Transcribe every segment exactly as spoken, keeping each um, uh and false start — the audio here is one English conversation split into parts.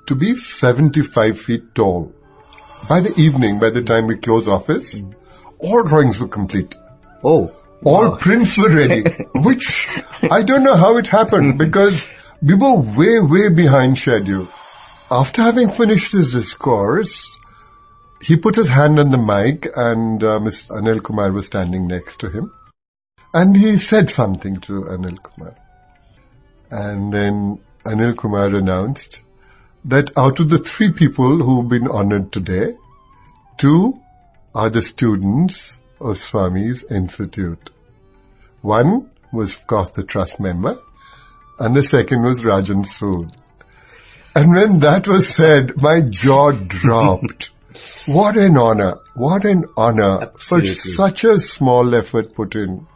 to be seventy-five feet tall. By the evening, by the time we close office, mm. all drawings were complete. Oh. All wow. prints were ready, which I don't know how it happened because we were way, way behind schedule. After having finished his discourse, he put his hand on the mic and uh, Mister Anil Kumar was standing next to him. And he said something to Anil Kumar. And then Anil Kumar announced that out of the three people who've been honored today, two are the students of Swami's Institute. One was, of course, the trust member, and the second was Rajan Sood. And when that was said, my jaw dropped. What an honor. What an honor. Absolutely. For such a small effort put in.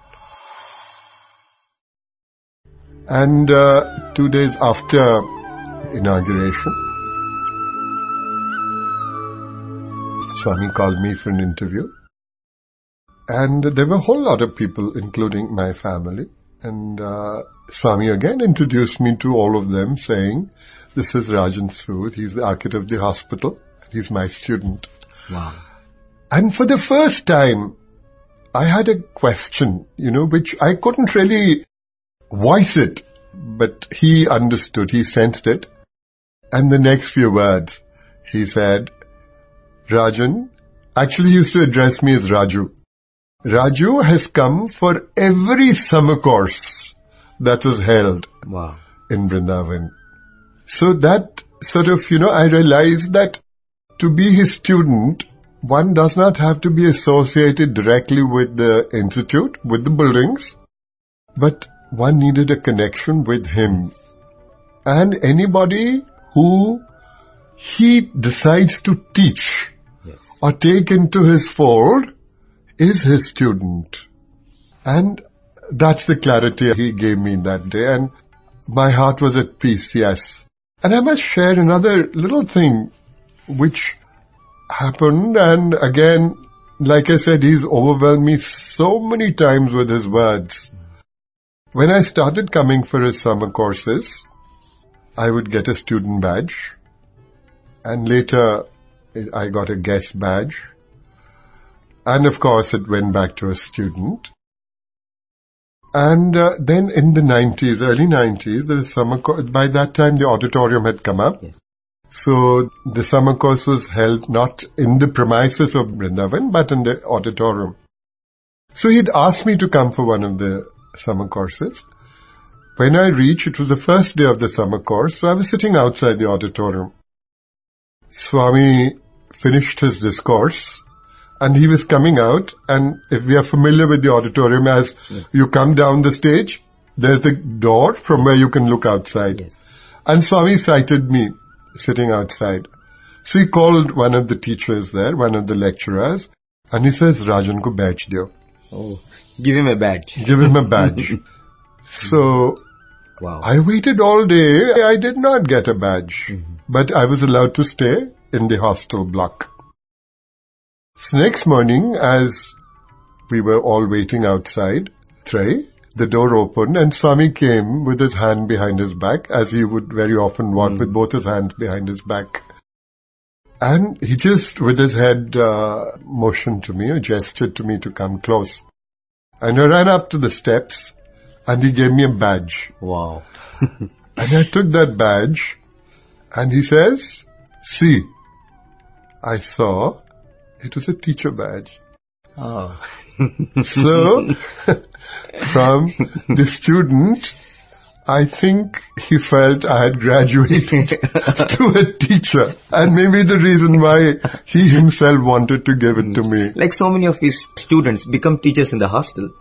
And uh, two days after inauguration, Swami called me for an interview. And there were a whole lot of people, including my family. And uh, Swami again introduced me to all of them, saying, this is Rajan Sood. He's the architect of the hospital. He's my student. Wow. And for the first time, I had a question, you know, which I couldn't really voice it. But he understood. He sensed it. And the next few words, he said, Rajan, actually he used to address me as Raju. Raju has come for every summer course that was held wow. in Vrindavan. So that sort of, you know, I realized that to be his student, one does not have to be associated directly with the institute, with the buildings, but one needed a connection with him. And anybody who he decides to teach yes. or take into his fold is his student. And that's the clarity he gave me that day. And my heart was at peace, yes. And I must share another little thing which happened. And again, like I said, he's overwhelmed me so many times with his words. When I started coming for his summer courses, I would get a student badge. And later, I got a guest badge. And of course, it went back to a student. And uh, then in the nineties, early nineties, the summer course, by that time the auditorium had come up. Yes. So the summer course was held not in the premises of Vrindavan, but in the auditorium. So he'd asked me to come for one of the summer courses. When I reached, it was the first day of the summer course, so I was sitting outside the auditorium. Swami finished his discourse. And he was coming out, and if we are familiar with the auditorium, as yes. you come down the stage, there's the door from where you can look outside. Yes. And Swami sighted me sitting outside. So he called one of the teachers there, one of the lecturers, and he says, Rajan ko badge diyo. Oh, give him a badge. Give him a badge. So, wow. I waited all day. I did not get a badge, mm-hmm. but I was allowed to stay in the hostel block. So next morning, as we were all waiting outside, Trey, the door opened and Swami came with his hand behind his back, as he would very often walk mm. with both his hands behind his back. And he just, with his head, uh, motioned to me, or gestured to me to come close. And I ran up to the steps and he gave me a badge. Wow. And I took that badge and he says, see, I saw... It was a teacher badge. Oh. So, from the student, I think he felt I had graduated to a teacher. And maybe the reason why he himself wanted to give it to me. Like so many of his students become teachers in the hostel.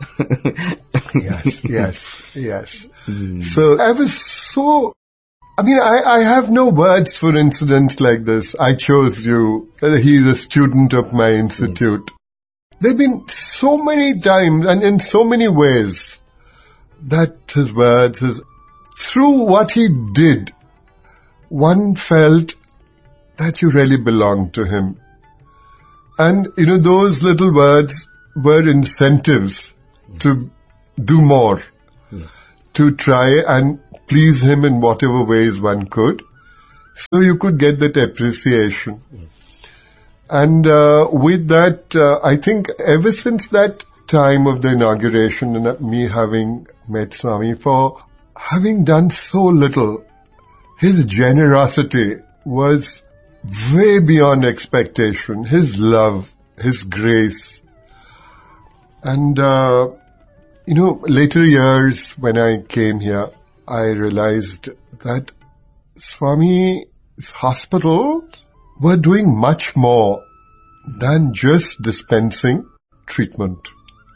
Yes, yes, yes. Mm. So I was so... I mean, I, I have no words for incidents like this. I chose you. He's a student of my institute. Mm. There have been so many times and in so many ways that his words, his, through what he did, one felt that you really belonged to him. And, you know, those little words were incentives yes. to do more, yes. to try and please him in whatever ways one could. So you could get that appreciation. Yes. And uh, with that, uh, I think ever since that time of the inauguration and me having met Swami, for having done so little, his generosity was way beyond expectation. His love, his grace. And, uh, you know, later years when I came here, I realized that Swami's hospitals were doing much more than just dispensing treatment.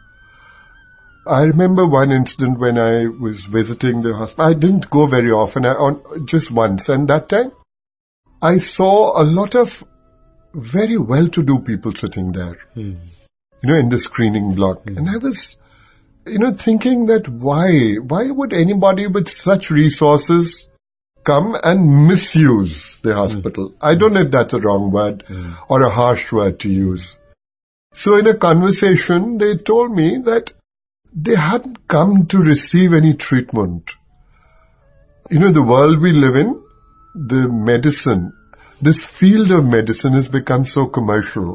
I remember one incident when I was visiting the hospital. I didn't go very often, I, on, just once. And that time, I saw a lot of very well-to-do people sitting there, Hmm. you know, in the screening block. Hmm. And I was, you know, thinking that why? Why would anybody with such resources come and misuse the hospital? Mm. I don't know if that's a wrong word mm. or a harsh word to use. So in a conversation, they told me that they hadn't come to receive any treatment. You know, the world we live in, the medicine, this field of medicine has become so commercial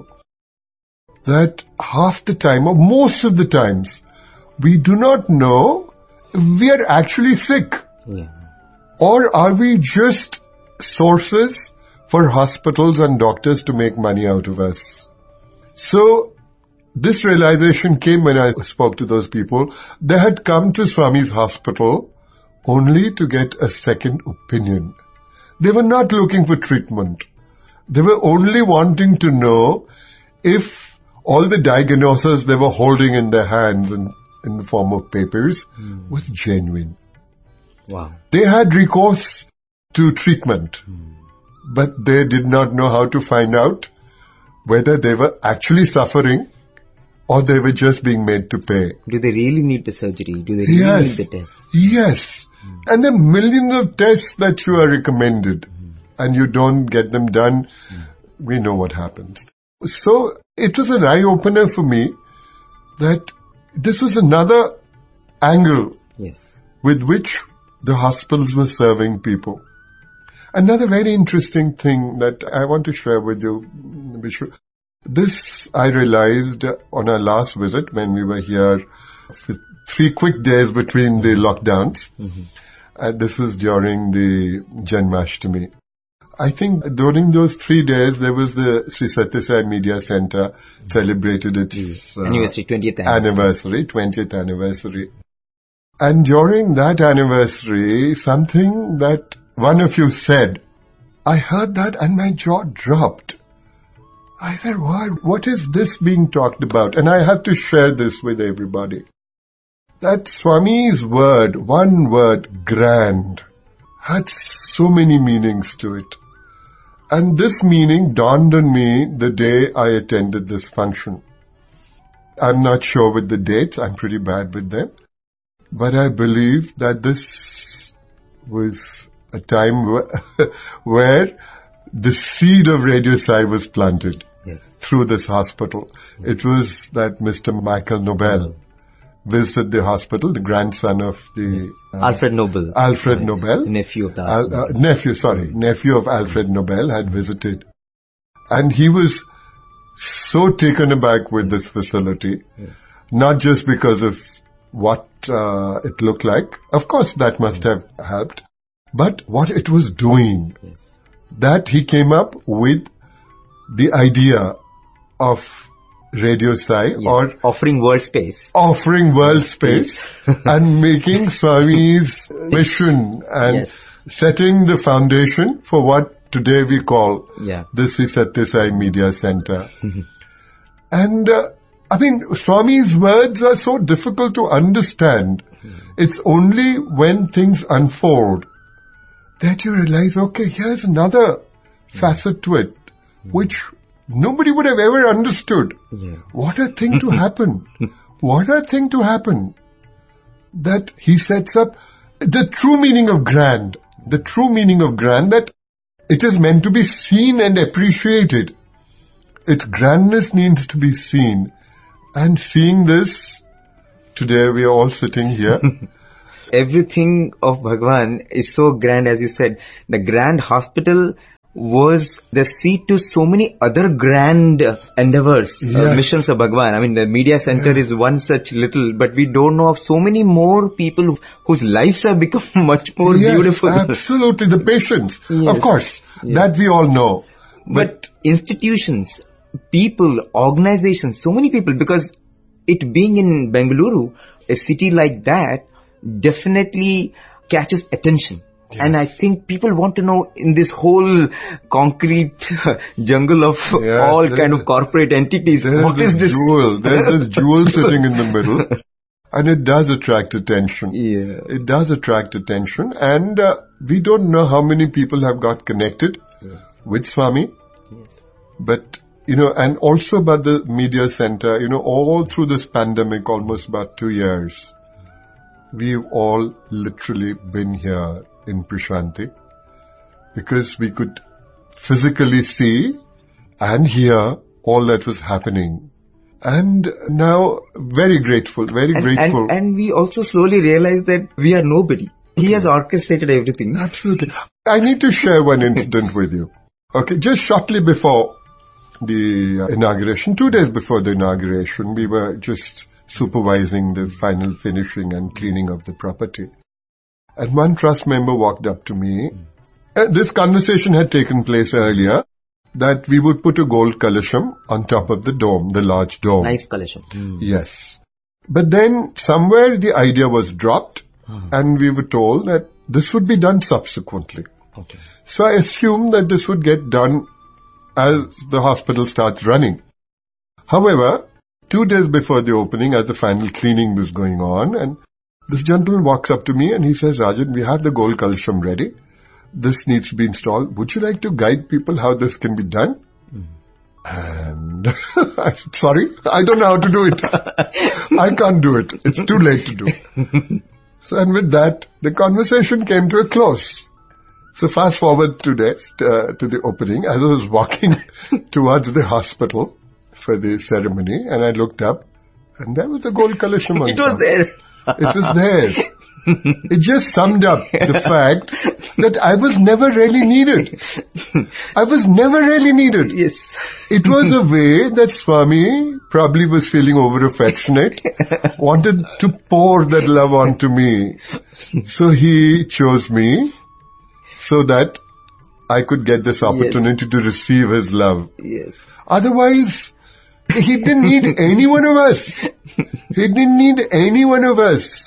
that half the time, or most of the times, we do not know if we are actually sick. Yeah. Or are we just sources for hospitals and doctors to make money out of us? So, this realization came when I spoke to those people. They had come to Swami's hospital only to get a second opinion. They were not looking for treatment. They were only wanting to know if all the diagnosis they were holding in their hands in, in the form of papers mm. was genuine. Wow. They had recourse to treatment, mm. but they did not know how to find out whether they were actually suffering or they were just being made to pay. Do they really need the surgery? Do they really yes. need the test? Yes. Mm. And the millions of tests that you are recommended mm. and you don't get them done, mm. we know what happens. So it was an eye-opener for me that this was another angle yes. with which the hospitals were serving people. Another very interesting thing that I want to share with you, Vishnu. This I realized on our last visit when we were here for three quick days between the lockdowns. Mm-hmm. And this was during the Janmashtami. I think during those three days there was the Sri Sathya Sai Media Center mm-hmm. celebrated its uh, anniversary, twentieth anniversary. anniversary, twentieth anniversary. And during that anniversary, something that one of you said, I heard that and my jaw dropped. I said, what, what is this being talked about? And I have to share this with everybody. That Swami's word, one word, grand, had so many meanings to it. And this meaning dawned on me the day I attended this function. I'm not sure with the dates, I'm pretty bad with them. But I believe that this was a time where, where the seed of Radio Sai was planted yes. through this hospital. Yes. It was that Mister Michael Nobel visited the hospital, the grandson of the... Yes. Uh, Alfred Nobel. Alfred yes. Nobel. Nephew of the... Al, uh, nephew, sorry. Nephew of Alfred Nobel had visited. And he was so taken aback with this facility. Yes. Not just because of what uh, it looked like. Of course, that must have helped. But what it was doing. Yes. That he came up with the idea of Radio Sai yes. or offering world space. Offering world space and making Swami's mission and yes. setting the foundation for what today we call yeah. the Sri Sathya Sai Media Center. And uh, I mean, Swami's words are so difficult to understand. Mm. It's only when things unfold that you realize, okay, here's another facet to it, which nobody would have ever understood. Yeah. What a thing to happen. What a thing to happen. That he sets up the true meaning of grand, the true meaning of grand, that it is meant to be seen and appreciated. Its grandness needs to be seen. And seeing this, today we are all sitting here. Everything of Bhagwan is so grand, as you said. The grand hospital was the seat to so many other grand endeavors, Yes. uh, missions of Bhagwan. I mean, the media center Yeah. is one such little, but we don't know of so many more people whose lives have become much more Yes, beautiful. absolutely. The patients. Yes. Of course. Yes. That we all know. But institutions, people, organizations, so many people, because it being in Bengaluru, a city like that definitely catches attention. Yes. And I think people want to know in this whole concrete jungle of Yeah, all there kind is- of corporate entities, There what is is this this? jewel. There's this jewel sitting in the middle. And it does attract attention. Yeah. It does attract attention. And uh, we don't know how many people have got connected Yes. with Swami. Yes. But, you know, and also by the media center, you know, all through this pandemic, almost about two years, we've all literally been here in Prashanti because we could physically see and hear all that was happening. And now, very grateful, very And, grateful. and, and we also slowly realize that we are nobody. He has orchestrated everything. Absolutely. I need to share one incident with you. Okay, just shortly before the uh, inauguration, two days before the inauguration, we were just supervising the final finishing and cleaning of the property. And one trust member walked up to me. Uh, this conversation had taken place earlier that we would put a gold kalasham on top of the dome, the large dome. Nice collection. Mm. Yes. But then somewhere the idea was dropped and we were told that this would be done subsequently. Okay. So I assumed that this would get done as the hospital starts running. However, two days before the opening, as the final cleaning was going on, and this gentleman walks up to me and he says, Rajan, we have the gold kalasham ready. This needs to be installed. Would you like to guide people how this can be done? Mm. And I said, sorry, I don't know how to do it. I can't do it. It's too late to do. So, and with that, the conversation came to a close. So fast forward two days uh, to the opening. As I was walking towards the hospital for the ceremony, and I looked up, and there was the gold kalasham on It was top. there. It was there. It just summed up the fact that I was never really needed. I was never really needed. Yes. It was a way that Swami probably was feeling over affectionate, wanted to pour that love onto me. So he chose me so that I could get this opportunity yes. to receive his love. Yes. Otherwise, he didn't need any one of us. He didn't need any one of us.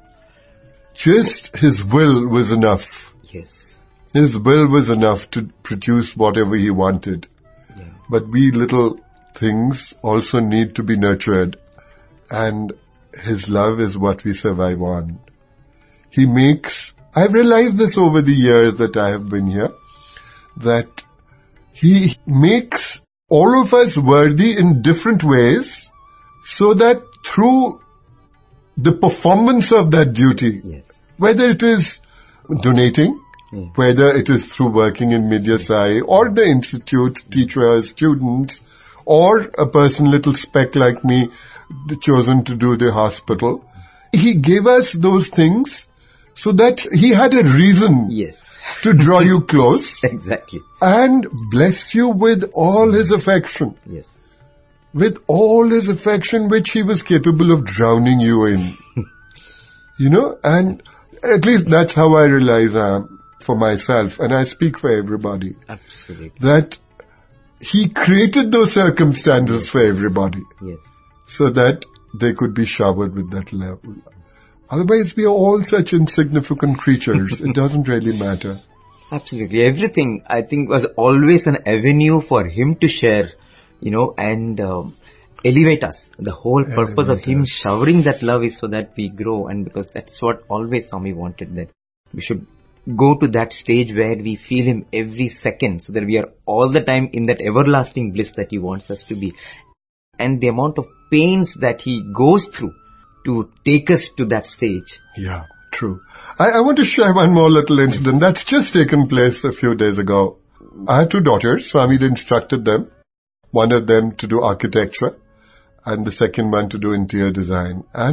Just his will was enough. Yes. His will was enough to produce whatever he wanted. Yeah. But we little things also need to be nurtured. And his love is what we survive on. He makes, I've realized this over the years that I have been here, that he makes all of us worthy in different ways so that through the performance of that duty, yes. whether it is donating, yeah. whether it is through working in Media-Sai or the institute, teachers, students, or a person little speck like me chosen to do the hospital, he gave us those things so that he had a reason yes. to draw you close exactly and bless you with all his affection. Yes. With all his affection which he was capable of drowning you in. You know, and at least that's how I realize um, for myself, and I speak for everybody. Absolutely. That he created those circumstances for everybody. Yes. So that they could be showered with that love. Otherwise we are all such insignificant creatures. It doesn't really matter. Absolutely. Everything, I think, was always an avenue for him to share. You know, and um, elevate us. The whole purpose elevate of him us. Showering that love is so that we grow, and because that's what always Swami wanted, that we should go to that stage where we feel him every second, so that we are all the time in that everlasting bliss that he wants us to be. And the amount of pains that he goes through to take us to that stage. Yeah, true. I, I want to share one more little incident that's just taken place a few days ago. I had two daughters. Swami instructed them. One of them to do architecture and the second one to do interior design. And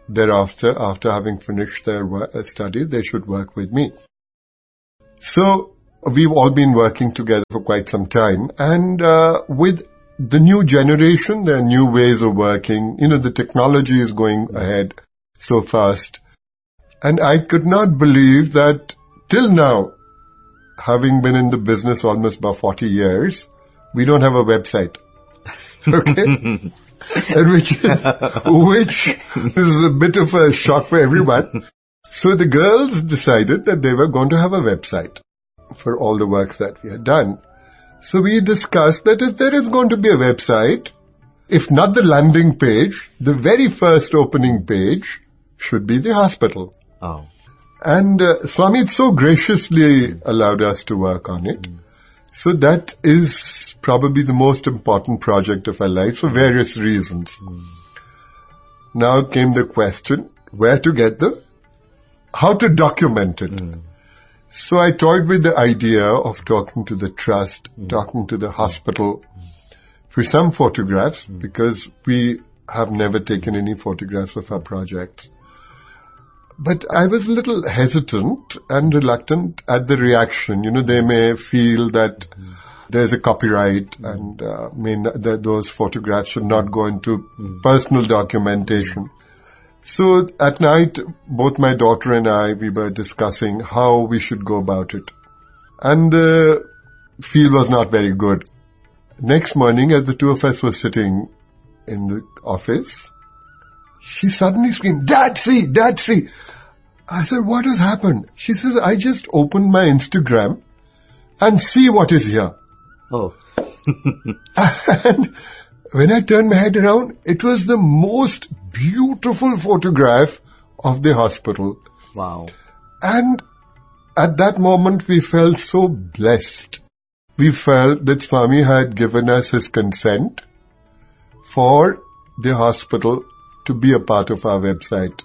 thereafter, after having finished their work, study, they should work with me. So, we've all been working together for quite some time, and uh, with the new generation, there are new ways of working. You know, the technology is going ahead so fast. And I could not believe that till now, having been in the business almost about forty years, we don't have a website. Okay? And which is, which is a bit of a shock for everyone. So the girls decided that they were going to have a website for all the work that we had done. So we discussed that if there is going to be a website, if not the landing page, the very first opening page should be the hospital. Oh. And uh, Swami so graciously allowed us to work on it. Mm. So that is probably the most important project of our life for various reasons. Mm. Now came the question, where to get the, how to document it. Mm. So I toyed with the idea of talking to the trust, mm. talking to the hospital mm. for some photographs, mm. because we have never taken any photographs of our projects. But I was a little hesitant and reluctant at the reaction. You know, they may feel that mm. there's a copyright mm. and uh, may not, that those photographs should not go into mm. personal documentation. So at night, both my daughter and I, we were discussing how we should go about it. And the uh, feel was not very good. Next morning, as the two of us were sitting in the office, she suddenly screamed, "Dad, see! Dad, see!" I said, "What has happened?" She says, "I just opened my Instagram and see what is here." Oh. And when I turned my head around, it was the most beautiful photograph of the hospital. Wow. And at that moment, we felt so blessed. We felt that Swami had given us his consent for the hospital to be a part of our website.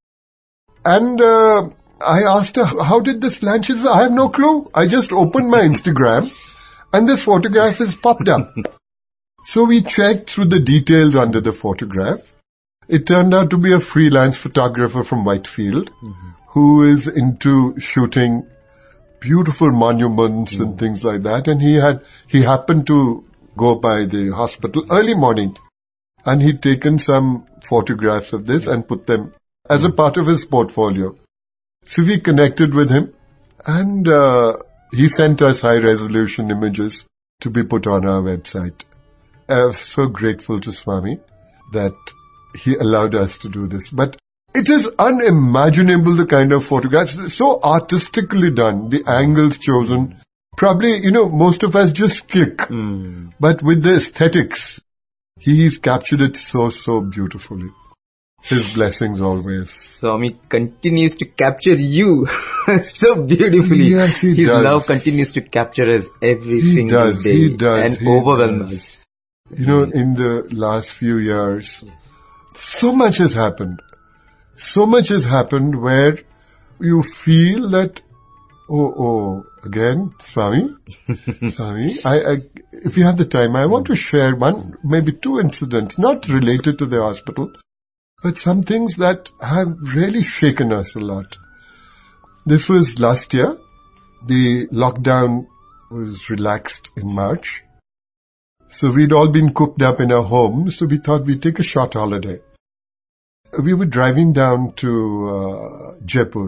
And uh, I asked her, how did this land? She said, I have no clue. I just opened my Instagram and this photograph is popped up. So we checked through the details under the photograph. It turned out to be a freelance photographer from Whitefield, mm-hmm. who is into shooting beautiful monuments mm-hmm. and things like that. And he had, he happened to go by the hospital early morning. And he'd taken some photographs of this and put them as a part of his portfolio. So we connected with him and uh, he sent us high-resolution images to be put on our website. I was so grateful to Swami that he allowed us to do this. But it is unimaginable, the kind of photographs, so artistically done, the angles chosen. Probably, you know, most of us just click. Mm. But with the aesthetics, he's captured it so, so beautifully. His blessings always. Swami continues to capture you so beautifully. Yes, he His does. love continues to capture us every he single does, day he does, and he overwhelm does. us. You know, in the last few years, so much has happened. So much has happened where you feel that, oh, oh, again, Swami, Swami, I, I, if you have the time, I want to share one, maybe two incidents, not related to the hospital, but some things that have really shaken us a lot. This was last year. The lockdown was relaxed in March. So we'd all been cooped up in our homes, so we thought we'd take a short holiday. We were driving down to uh, Jaipur.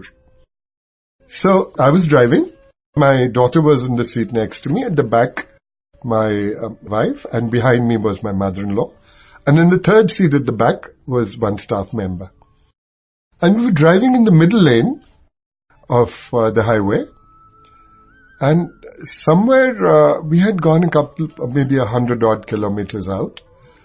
So I was driving. My daughter was in the seat next to me. At the back, my uh, wife, and behind me was my mother-in-law. And in the third seat at the back was one staff member. And we were driving in the middle lane of uh, the highway. And somewhere uh, we had gone a couple, maybe a hundred odd kilometers out.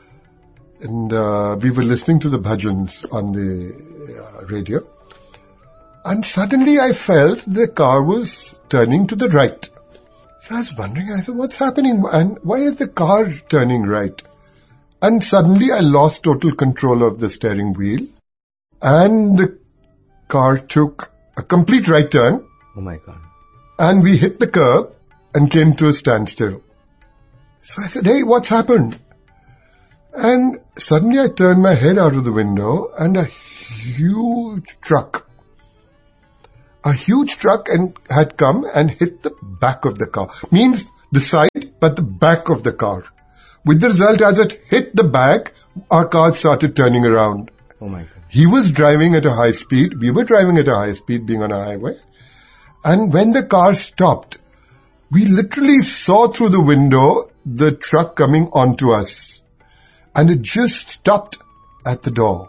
And uh, we were listening to the bhajans on the uh, radio. And suddenly I felt the car was turning to the right. So I was wondering, I said, what's happening? And why is the car turning right? And suddenly I lost total control of the steering wheel. And the car took a complete right turn. Oh my God. And we hit the curb and came to a standstill. So I said, hey, what's happened? And suddenly I turned my head out of the window and a huge truck. A huge truck and had come and hit the back of the car. Means the side, but the back of the car. With the result, as it hit the back, our car started turning around. Oh my God. He was driving at a high speed. We were driving at a high speed, being on a highway. And when the car stopped, we literally saw through the window the truck coming onto us. And it just stopped at the door.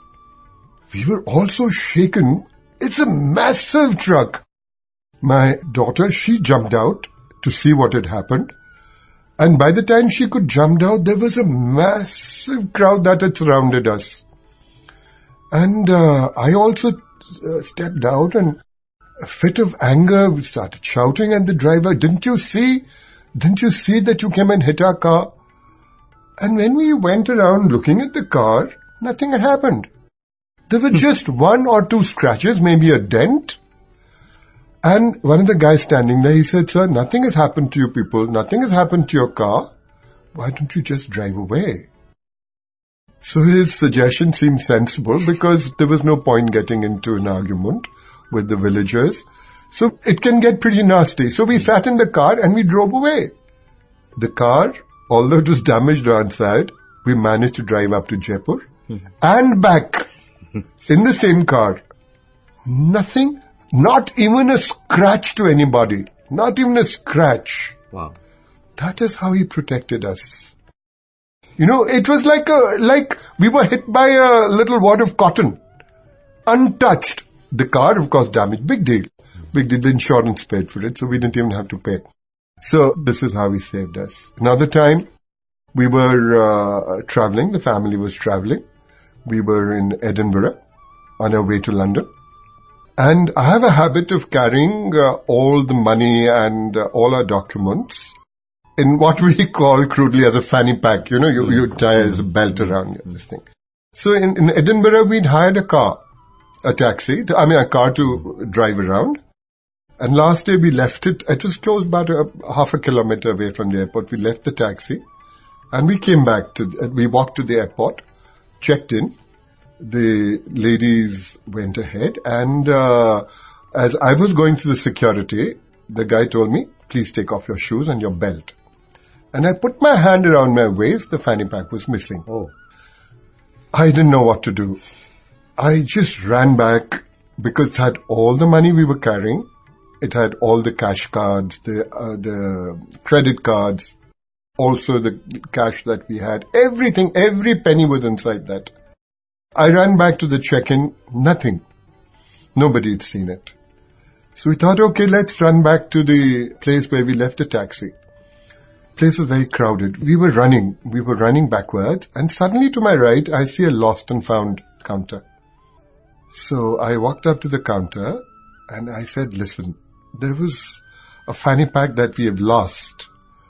We were also shaken. It's a massive truck. My daughter, she jumped out to see what had happened. And by the time she could jump out, there was a massive crowd that had surrounded us. And uh, I also uh, stepped out, and a fit of anger, we started shouting at the driver, didn't you see? Didn't you see that you came and hit our car? And when we went around looking at the car, nothing had happened. There were just one or two scratches, maybe a dent. And one of the guys standing there, he said, sir, nothing has happened to you people. Nothing has happened to your car. Why don't you just drive away? So his suggestion seemed sensible because there was no point getting into an argument with the villagers. So it can get pretty nasty. So we sat in the car and we drove away. The car, although it was damaged on side, we managed to drive up to Jaipur mm-hmm. and back. In the same car. Nothing, not even a scratch to anybody. Not even a scratch. Wow. That is how he protected us. You know, it was like a, like we were hit by a little wad of cotton. Untouched. The car, of course, damaged. Big deal. Big deal. The insurance paid for it, so we didn't even have to pay. So this is how he saved us. Another time, we were uh, traveling. The family was traveling. We were in Edinburgh on our way to London. And I have a habit of carrying uh, all the money and uh, all our documents in what we call crudely as a fanny pack. You know, you, you tie as a belt around you, this thing. So in, in Edinburgh, we'd hired a car, a taxi, to, I mean a car to drive around. And last day we left it, it was close about a, half a kilometer away from the airport. We left the taxi and we came back to, we walked to the airport. Checked in, the ladies went ahead, and uh, as I was going through the security, the guy told me, please take off your shoes and your belt. And I put my hand around my waist, the fanny pack was missing. Oh. I didn't know what to do. I just ran back because it had all the money we were carrying. It had all the cash cards, the uh, the credit cards, also the cash that we had. Everything, every penny was inside that. I ran back to the check-in, nothing. Nobody had seen it. So we thought, okay, let's run back to the place where we left the taxi. Place was very crowded. We were running, we were running backwards, and suddenly to my right, I see a lost and found counter. So I walked up to the counter, and I said, listen, there was a fanny pack that we have lost.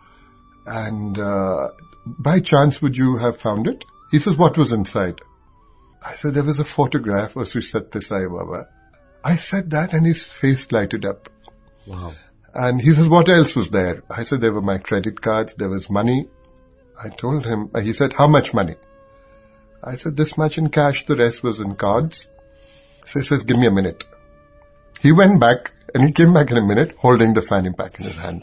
And uh, by chance, would you have found it? He says, what was inside? I said, there was a photograph of Sri Satya Sai Baba. I said that and his face lighted up. Wow. And he says, what else was there? I said, there were my credit cards, there was money. I told him, he said, how much money? I said, this much in cash, the rest was in cards. So he says, give me a minute. He went back and he came back in a minute holding the fanny pack in his hand.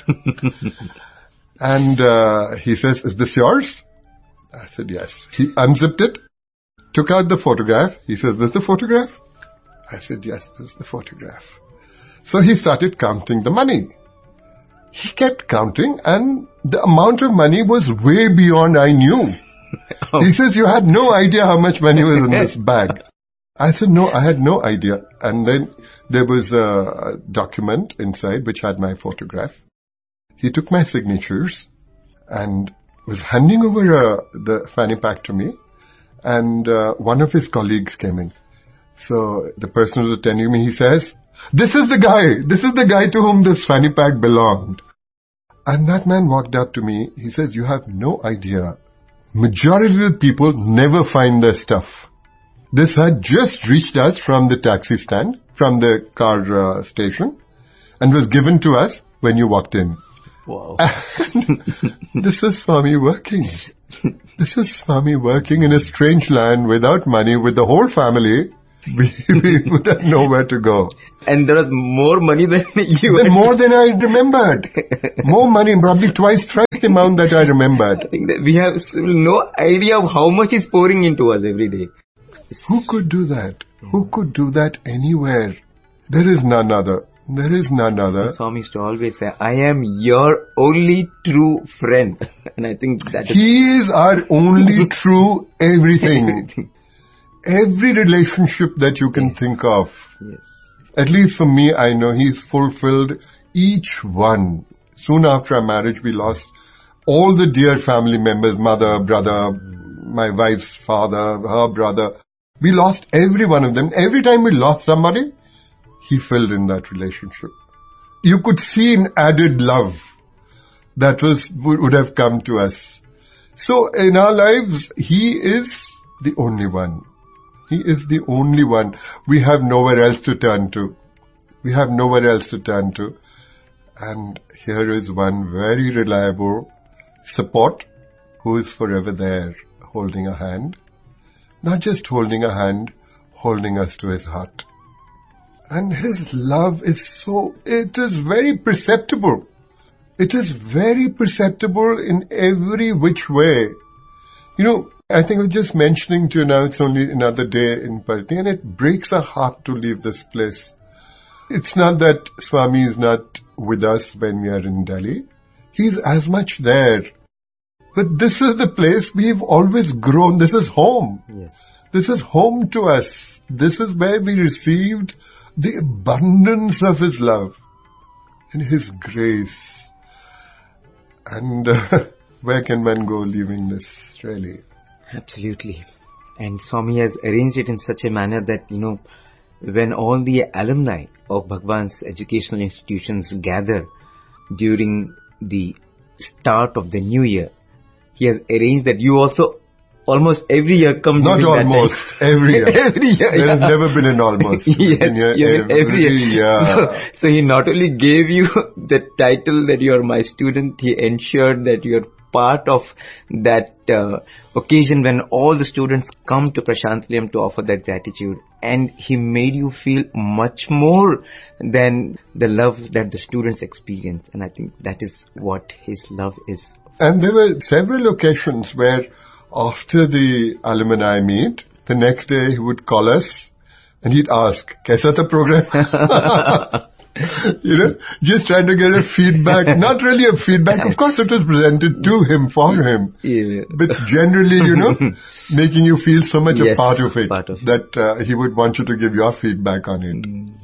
And uh, he says, is this yours? I said, yes. He unzipped it, took out the photograph. He says, this is the photograph? I said, yes, this is the photograph. So he started counting the money. He kept counting and the amount of money was way beyond I knew. Oh. He says, you had no idea how much money was in this bag. I said, no, I had no idea. And then there was a document inside which had my photograph. He took my signatures and was handing over uh, the fanny pack to me. And uh, one of his colleagues came in. So the person who was attending me, he says, this is the guy. This is the guy to whom this fanny pack belonged. And that man walked up to me. He says, you have no idea. Majority of the people never find their stuff. This had just reached us from the taxi stand, from the car uh, station, and was given to us when you walked in. Wow. This is Swami working. This is Swami working in a strange land without money with the whole family. we, we would have nowhere to go. And there was more money than you Then more than I remembered. More money, probably twice, thrice the amount that I remembered. I think that we have no idea of how much is pouring into us every day. Who could do that? Who could do that anywhere? There is none other. There is none other. Swami used to always say, I am your only true friend. And I think that is... He is our only true everything. everything. Every relationship that you can yes. think of. Yes. At least for me, I know he's fulfilled each one. Soon after our marriage, we lost all the dear family members, mother, brother, my wife's father, her brother. We lost every one of them. Every time we lost somebody, he filled in that relationship. You could see an added love that was would have come to us. So in our lives, he is the only one. He is the only one. We have nowhere else to turn to. We have nowhere else to turn to. And here is one very reliable support who is forever there, holding a hand. Not just holding a hand, holding us to his heart. And his love is so, it is very perceptible. It is very perceptible in every which way. You know, I think I was just mentioning to you now, it's only another day in Parthi, and it breaks our heart to leave this place. It's not that Swami is not with us when we are in Delhi. He's as much there. But this is the place we've always grown. This is home. Yes. This is home to us. This is where we received the abundance of his love and his grace. And uh, where can one go leaving this, really? Absolutely. And Swami has arranged it in such a manner that, you know, when all the alumni of Bhagwan's educational institutions gather during the start of the new year, he has arranged that you also almost every year come Not during almost, that time. every year. every year. There yeah. has never been an almost. yes, Been here yeah, every, every year. year. So, so he not only gave you the title that you are my student, he ensured that you are part of that uh, occasion when all the students come to Prashanthalayam to offer their gratitude. And he made you feel much more than the love that the students experience. And I think that is what his love is. And there were several occasions where after the alumni meet, the next day he would call us and he'd ask, "Kaisa tha program?" You know, just trying to get a feedback, not really a feedback. Of course it was presented to him, for him. Yeah. But generally, you know, making you feel so much yes, a part of it, part of that uh, he would want you to give your feedback on it. Mm.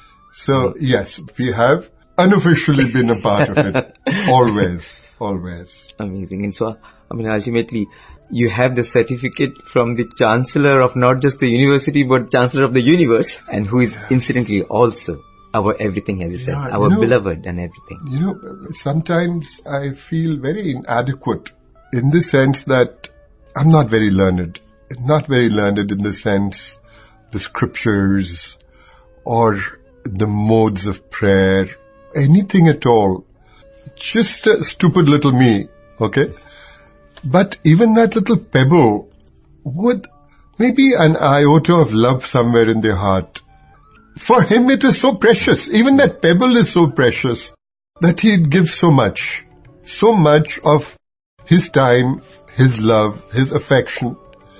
So yes, we have unofficially been a part of it. Always, always. Amazing. And so, I mean, ultimately, you have the certificate from the Chancellor of not just the university, but Chancellor of the universe, and who is yes. incidentally also our everything, as you said, yeah, our you know, beloved and everything. You know, sometimes I feel very inadequate in the sense that I'm not very learned. Not very learned in the sense the scriptures or the modes of prayer, anything at all. Just a stupid little me, okay? But even that little pebble would maybe an iota of love somewhere in their heart. For him it is so precious. Even that pebble is so precious that he gives so much. So much of his time, his love, his affection.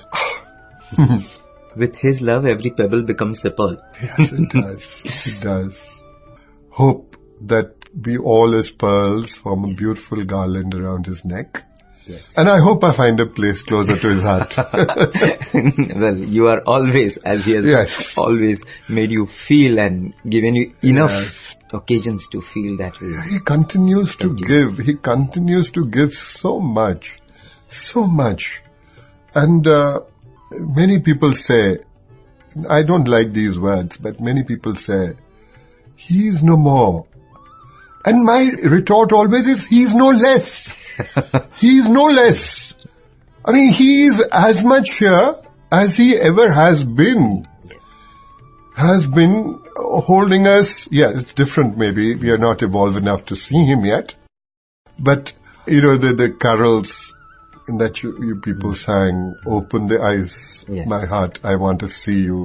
With his love, every pebble becomes a pearl. Yes, it does. It does. Hope that we all as pearls form a beautiful garland around his neck. Yes. And I hope I find a place closer to his heart. Well, you are always, as he has yes. always made you feel and given you enough yes. occasions to feel that way. He continues to give. He continues to give so much. So much. And uh, many people say, I don't like these words, but many people say, he is no more. And my retort always is, he is no less. He is no less. I mean, he is as much here as he ever has been. Yes. Has been holding us. Yeah, it's different maybe. We are not evolved enough to see him yet. But, you know, the, the carols that you, you people sang, open the eyes, yes. my heart, I want to see you.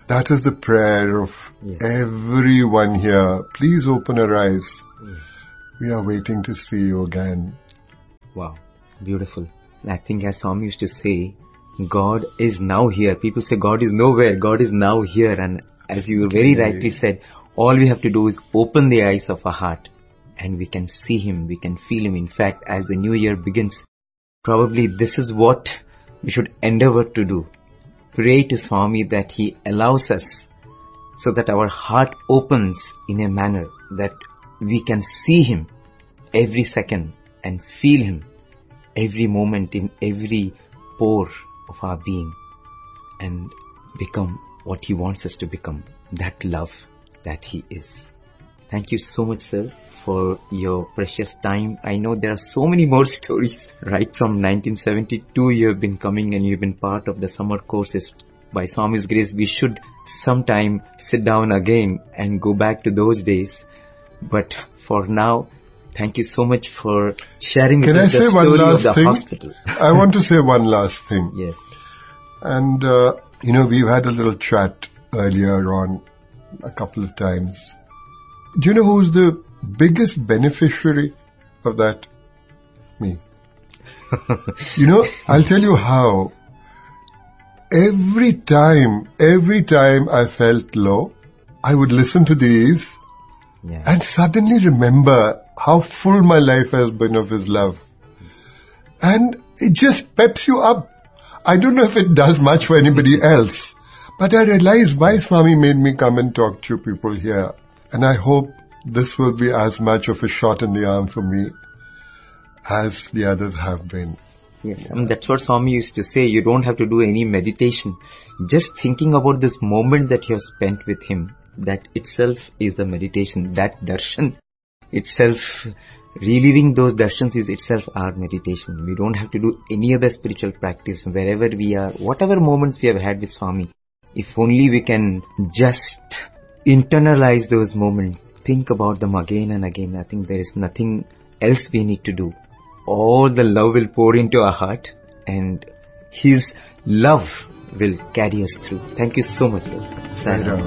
That is the prayer of Yes. everyone here. Please open our eyes. Yes. We are waiting to see you again. Wow, beautiful. I think as Swami used to say, God is now here. People say God is nowhere. God is now here. And as you very rightly said, all we have to do is open the eyes of our heart and we can see Him, we can feel Him. In fact, as the new year begins, probably this is what we should endeavor to do. Pray to Swami that He allows us so that our heart opens in a manner that we can see Him every second and feel Him every moment in every pore of our being and become what He wants us to become, that love that He is. Thank you so much, sir, for your precious time. I know there are so many more stories. Right from nineteen seventy-two you have been coming and you've been part of the summer courses. By Swami's grace, we should sometime sit down again and go back to those days. But for now, thank you so much for sharing with Can I us the say one story of last the thing? hospital. I want to say one last thing. Yes. And, uh, you know, we've had a little chat earlier on a couple of times. Do you know who's the biggest beneficiary of that? Me. You know, I'll tell you how. Every time, every time I felt low, I would listen to these Yeah. and suddenly remember how full my life has been of His love. And it just peps you up. I don't know if it does much for anybody else, but I realized why Swami made me come and talk to you people here. And I hope this will be as much of a shot in the arm for me as the others have been. Yes, I mean, that's what Swami used to say. You don't have to do any meditation. Just thinking about this moment that you have spent with Him, that itself is the meditation. That darshan itself, reliving those darshans is itself our meditation. We don't have to do any other spiritual practice wherever we are, whatever moments we have had with Swami. If only we can just internalize those moments, think about them again and again. I think there is nothing else we need to do. All the love will pour into our heart and His love will carry us through. Thank you so much, sir. Right on.